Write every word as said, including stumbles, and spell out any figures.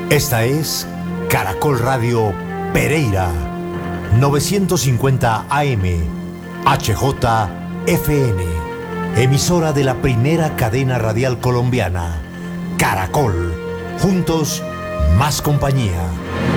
Esta es Caracol Radio Pereira, novecientos cincuenta A M, H J F N, emisora de la primera cadena radial colombiana, Caracol. Juntos, más compañía.